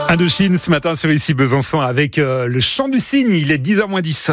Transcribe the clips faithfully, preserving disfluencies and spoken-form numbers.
Indochine ce matin sur Ici Besançon avec euh, le chant du cygne, il est dix heures moins dix.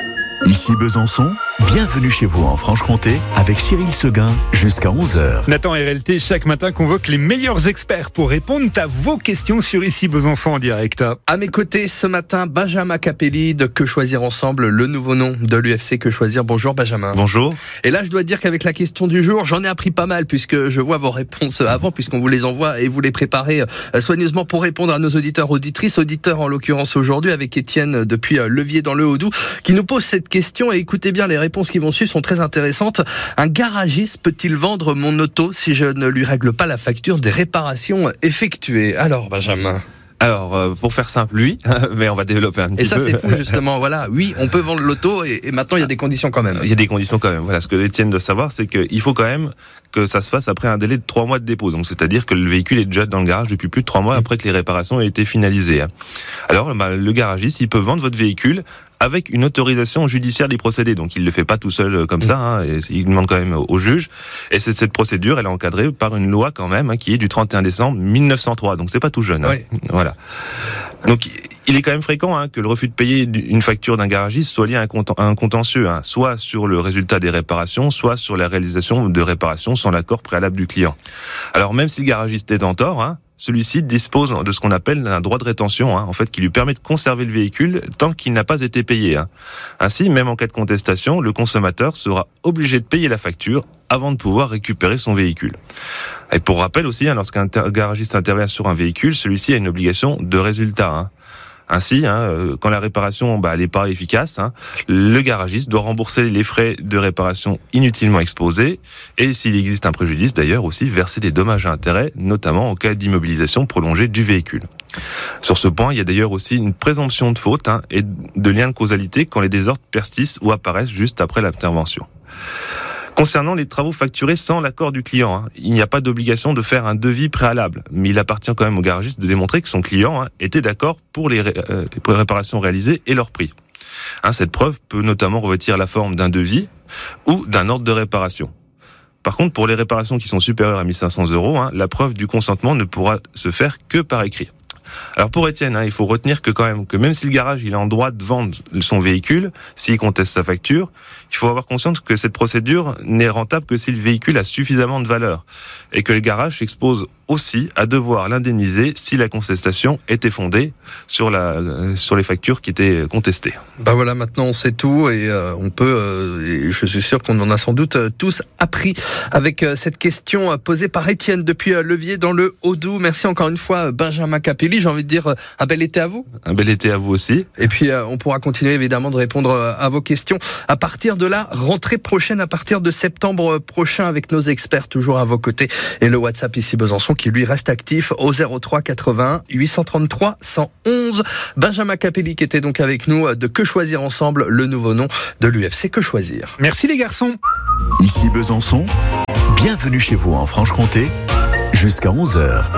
Ici Besançon, bienvenue chez vous en Franche-Comté avec Cyril Seguin jusqu'à onze heures. Nathan R L T chaque matin convoque les meilleurs experts pour répondre à vos questions sur Ici Besançon en direct. À mes côtés ce matin, Benjamin Capelli de Que Choisir Ensemble, le nouveau nom de l'U F C Que Choisir. Bonjour Benjamin. Bonjour. Et là je dois dire qu'avec la question du jour, j'en ai appris pas mal puisque je vois vos réponses avant, puisqu'on vous les envoie et vous les préparez soigneusement pour répondre à nos auditeurs, auditrices, auditeurs en l'occurrence aujourd'hui avec Étienne depuis Levier dans le Haut-Doubs qui nous pose cette question et écoutez bien, les réponses qui vont suivre sont très intéressantes. Un garagiste peut-il vendre mon auto si je ne lui règle pas la facture des réparations effectuées? Alors Benjamin. Alors, euh, pour faire simple, oui, mais on va développer un petit peu. Et ça, peu. C'est fou, justement, voilà. Oui, on peut vendre l'auto et, et maintenant, il y a des conditions quand même. Il y a des conditions quand même. Voilà, ce que Étienne doit savoir, c'est qu'il faut quand même que ça se fasse après un délai de trois mois de dépôt. Donc, c'est-à-dire que le véhicule est déjà dans le garage depuis plus de trois mois après que les réparations aient été finalisées. Alors, bah, le garagiste, il peut vendre votre véhicule avec une autorisation judiciaire d'y procéder. Donc, il ne le fait pas tout seul comme ça, hein, et il demande quand même au juge. Et cette, cette procédure, elle est encadrée par une loi quand même, hein, qui est du trente et un décembre mille neuf cent trois. Donc, c'est pas tout jeune. Hein. Oui. Voilà. Donc, il est quand même fréquent hein, que le refus de payer une facture d'un garagiste soit lié à un, content, à un contentieux, hein, soit sur le résultat des réparations, soit sur la réalisation de réparations sans l'accord préalable du client. Alors, même si le garagiste est en tort, hein, celui-ci dispose de ce qu'on appelle un droit de rétention, hein, en fait, qui lui permet de conserver le véhicule tant qu'il n'a pas été payé. Hein. Ainsi, même en cas de contestation, le consommateur sera obligé de payer la facture avant de pouvoir récupérer son véhicule. Et pour rappel aussi, hein, lorsqu'un ter- garagiste intervient sur un véhicule, celui-ci a une obligation de résultat. Hein. Ainsi, hein, quand la réparation bah, n'est pas efficace, hein, le garagiste doit rembourser les frais de réparation inutilement exposés et s'il existe un préjudice d'ailleurs aussi verser des dommages à intérêts, notamment en cas d'immobilisation prolongée du véhicule. Sur ce point, il y a d'ailleurs aussi une présomption de faute hein, et de lien de causalité quand les désordres persistent ou apparaissent juste après l'intervention. Concernant les travaux facturés sans l'accord du client, hein, il n'y a pas d'obligation de faire un devis préalable, mais il appartient quand même au garagiste de démontrer que son client hein, était d'accord pour les, ré, euh, les réparations réalisées et leur prix. Hein, cette preuve peut notamment revêtir la forme d'un devis ou d'un ordre de réparation. Par contre, pour les réparations qui sont supérieures à mille cinq cents euros, hein, la preuve du consentement ne pourra se faire que par écrit. Alors pour Étienne, hein, il faut retenir que quand même, que même si le garage il est en droit de vendre son véhicule, s'il conteste sa facture, il faut avoir conscience que cette procédure n'est rentable que si le véhicule a suffisamment de valeur et que le garage s'expose aussi à devoir l'indemniser si la contestation était fondée sur la euh, sur les factures qui étaient contestées. Bah voilà, maintenant on sait tout et euh, on peut, euh, et je suis sûr qu'on en a sans doute euh, tous appris avec euh, cette question euh, posée par Étienne depuis euh, Levier dans le Haut-Doubs. Merci encore une fois Benjamin Capelli. J'ai envie de dire euh, un bel été à vous. Un bel été à vous aussi. Et puis euh, on pourra continuer évidemment de répondre euh, à vos questions à partir de la rentrée prochaine, à partir de septembre prochain avec nos experts toujours à vos côtés et le WhatsApp Ici Besançon qui lui reste actif au zéro trois quatre-vingts huit cent trente-trois cent onze. Benjamin Capelli qui était donc avec nous de Que Choisir Ensemble, le nouveau nom de l'U F C Que Choisir. Merci les garçons. Ici Besançon, bienvenue chez vous en Franche-Comté jusqu'à onze heures.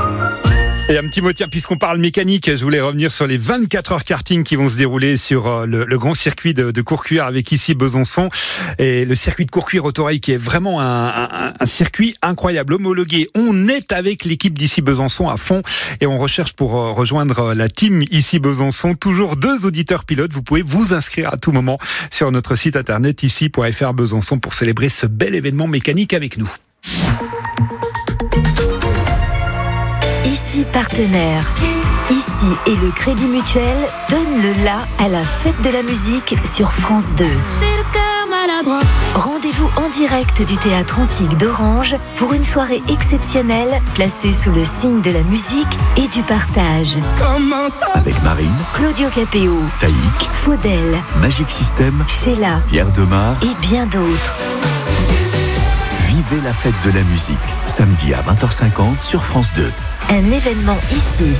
Et un petit mot, tiens, puisqu'on parle mécanique, je voulais revenir sur les vingt-quatre heures karting qui vont se dérouler sur le, le grand circuit de, de Courcuire avec Ici Besançon. Et le circuit de Courcuire Autorail qui est vraiment un, un, un circuit incroyable, homologué. On est avec l'équipe d'Ici Besançon à fond et on recherche pour rejoindre la team Ici Besançon toujours deux auditeurs pilotes. Vous pouvez vous inscrire à tout moment sur notre site internet ici point f r Besançon pour célébrer ce bel événement mécanique avec nous. Ici partenaire. Ici et le Crédit Mutuel donne le la à la fête de la musique sur France deux. Rendez-vous en direct du théâtre antique d'Orange pour une soirée exceptionnelle placée sous le signe de la musique et du partage. Avec Marine, Claudio Capéo, Taïk, Faudel, Magic System, Sheila, Pierre Demar et bien d'autres. Vivez la fête de la musique, samedi à vingt heures cinquante sur France deux. Un événement ici.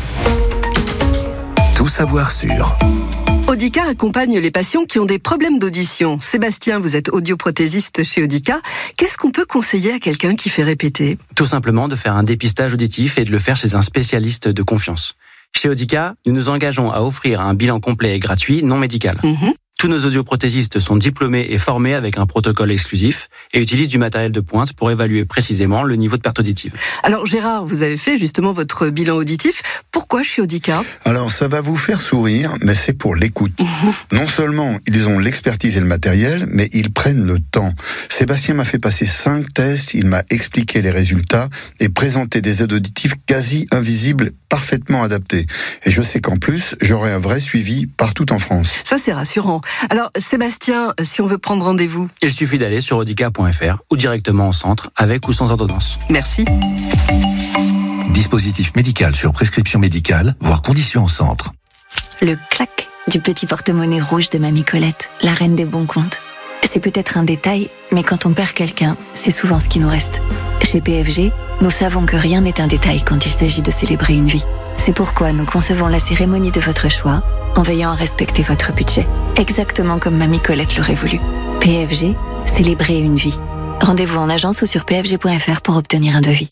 Tout savoir sur Audica accompagne les patients qui ont des problèmes d'audition. Sébastien, vous êtes audioprothésiste chez Audica. Qu'est-ce qu'on peut conseiller à quelqu'un qui fait répéter ? Tout simplement de faire un dépistage auditif et de le faire chez un spécialiste de confiance. Chez Audica, nous nous engageons à offrir un bilan complet et gratuit non médical. Mmh. Tous nos audioprothésistes sont diplômés et formés avec un protocole exclusif et utilisent du matériel de pointe pour évaluer précisément le niveau de perte auditive. Alors Gérard, vous avez fait justement votre bilan auditif. Pourquoi chez Audica ? Alors ça va vous faire sourire, mais c'est pour l'écoute. Non seulement ils ont l'expertise et le matériel, mais ils prennent le temps. Sébastien m'a fait passer cinq tests, il m'a expliqué les résultats et présenté des aides auditives quasi invisibles, parfaitement adaptées. Et je sais qu'en plus, j'aurai un vrai suivi partout en France. Ça c'est rassurant. Alors Sébastien, si on veut prendre rendez-vous, il suffit d'aller sur audica point f r ou directement en centre, avec ou sans ordonnance. Merci. Dispositif médical sur prescription médicale, voire conditions au centre. Le clac du petit porte-monnaie rouge de Mamie Colette, la reine des bons comptes. C'est peut-être un détail, mais quand on perd quelqu'un, c'est souvent ce qui nous reste. Chez P F G, nous savons que rien n'est un détail quand il s'agit de célébrer une vie. C'est pourquoi nous concevons la cérémonie de votre choix en veillant à respecter votre budget. Exactement comme Mamie Colette l'aurait voulu. P F G, célébrer une vie. Rendez-vous en agence ou sur p f g point f r pour obtenir un devis.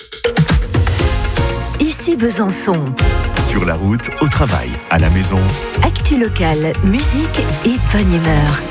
Ici Besançon. Sur la route, au travail, à la maison. Actu locale, musique et bonne humeur.